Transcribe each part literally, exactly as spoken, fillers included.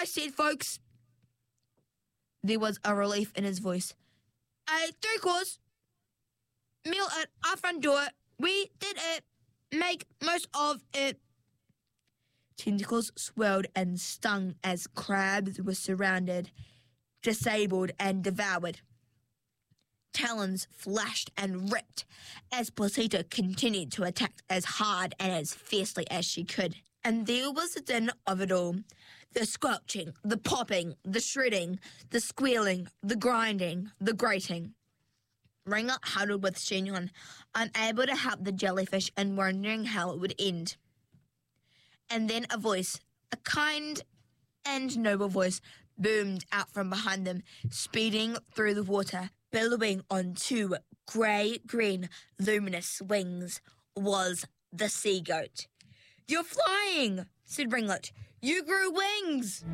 I said, folks. There was a relief in his voice. A three-course meal at our front door. We did it. Make most of it. Tentacles swirled and stung as crabs were surrounded, disabled and devoured. Talons flashed and ripped as Potita continued to attack as hard and as fiercely as she could. And there was the din of it all. The squelching, the popping, the shredding, the squealing, the grinding, the grating. Ringlet huddled with Xinyan, unable to help the jellyfish and wondering how it would end. And then a voice, a kind and noble voice, boomed out from behind them, speeding through the water, billowing on two grey-green luminous wings, was the sea goat. "You're flying," said Ringlet. "You grew wings."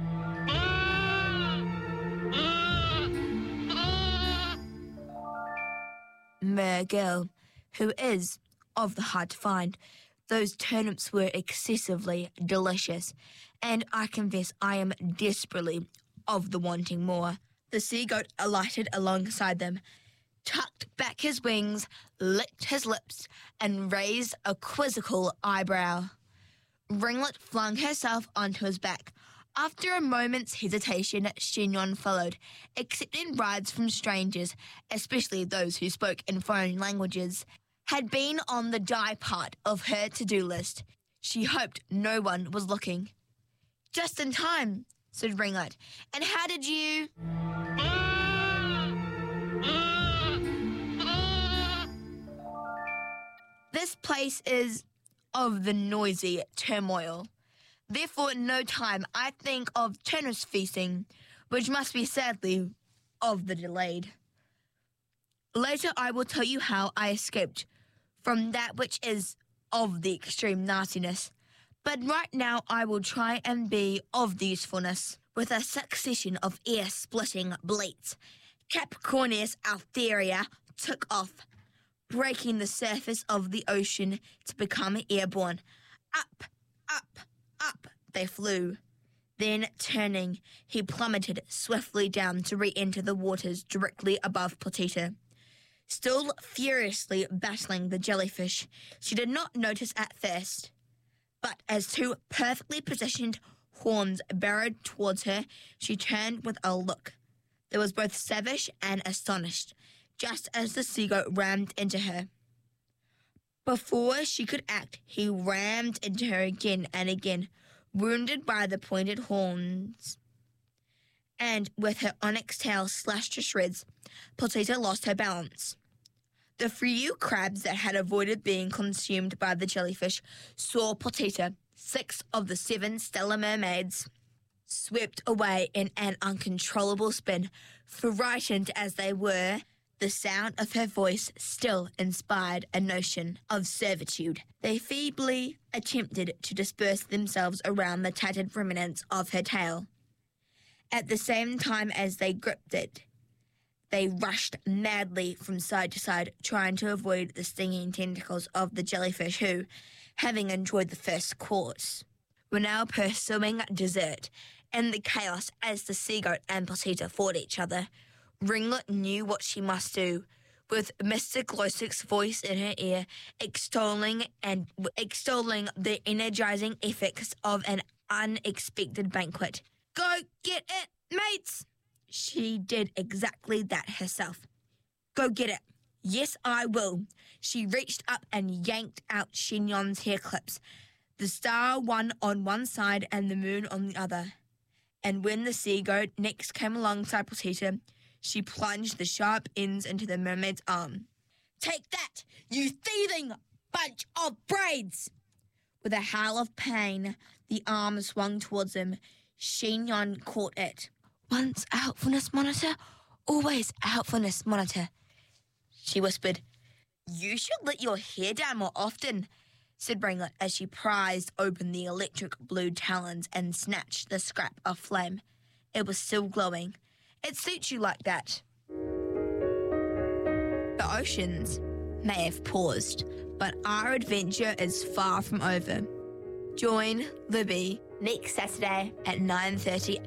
Mergel, who is of the hard to find, those turnips were excessively delicious, and I confess I am desperately of the wanting more. The sea goat alighted alongside them, tucked back his wings, licked his lips, and raised a quizzical eyebrow. Ringlet flung herself onto his back. After a moment's hesitation, Xinyan followed, accepting rides from strangers, especially those who spoke in foreign languages, had been on the die part of her to-do list. She hoped no one was looking. "Just in time," said Ringlet. "And how did you—" "This place is of the noisy turmoil. Therefore, in no time I think of tennis feasting, which must be sadly of the delayed. Later I will tell you how I escaped from that which is of the extreme nastiness, but right now I will try and be of the usefulness." With a succession of ear-splitting bleats, Capricornius Altheria took off, breaking the surface of the ocean to become airborne. Up, up, up they flew. Then, turning, he plummeted swiftly down to re-enter the waters directly above Potita. Still furiously battling the jellyfish, she did not notice at first. But as two perfectly positioned horns barreled towards her, she turned with a look that was both savage and astonished, just as the sea goat rammed into her. Before she could act, he rammed into her again and again, wounded by the pointed horns. And with her onyx tail slashed to shreds, Potita lost her balance. The few crabs that had avoided being consumed by the jellyfish saw Potita, six of the seven stellar mermaids, swept away in an uncontrollable spin. Frightened as they were, the sound of her voice still inspired a notion of servitude. They feebly attempted to disperse themselves around the tattered remnants of her tail. At the same time as they gripped it, they rushed madly from side to side, trying to avoid the stinging tentacles of the jellyfish who, having enjoyed the first course, were now pursuing dessert in the chaos as the sea goat and Potita fought each other. Ringlet knew what she must do, with Mister Glowstick's voice in her ear, extolling and extolling the energizing effects of an unexpected banquet. "Go get it, mates!" She did exactly that herself. "Go get it." "Yes, I will." She reached up and yanked out Xinyan's hair clips, the star one on one side and the moon on the other. And when the sea goat next came alongside Potita, she plunged the sharp ends into the mermaid's arm. "Take that, you thieving bunch of braids!" With a howl of pain, the arm swung towards him. Xinyan caught it. "Once a helpfulness monitor, always a helpfulness monitor," she whispered. "You should let your hair down more often," said Ringlet as she prized open the electric blue talons and snatched the scrap of flame. It was still glowing. "It suits you like that." The oceans may have paused, but our adventure is far from over. Join Libby next Saturday at nine thirty